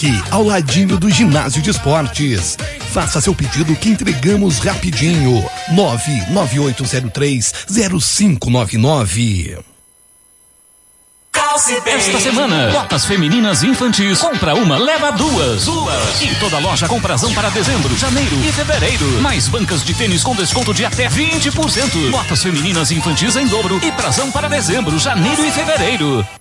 Aqui, ao ladinho do ginásio de esportes. Faça seu pedido que entregamos rapidinho. 998030599. Esta semana, botas femininas infantis, compra uma, leva duas. E toda loja com prazão para dezembro, janeiro e fevereiro. Mais bancas de tênis com desconto de até 20%. Botas femininas infantis em dobro e prazão para dezembro, janeiro e fevereiro.